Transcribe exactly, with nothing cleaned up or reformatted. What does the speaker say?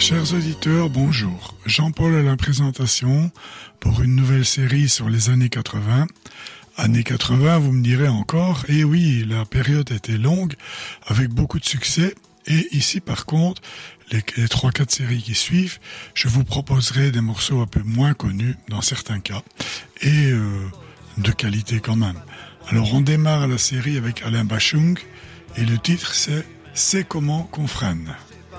Chers auditeurs, bonjour. Jean-Paul à la présentation pour une nouvelle série sur les années quatre-vingts. Années quatre-vingts, vous me direz encore, et oui, la période était longue, avec beaucoup de succès. Et ici, par contre, les, les trois quatre séries qui suivent, je vous proposerai des morceaux un peu moins connus, dans certains cas, et euh, de qualité quand même. Alors, on démarre la série avec Alain Bashung, et le titre, c'est « C'est comment qu'on freine ».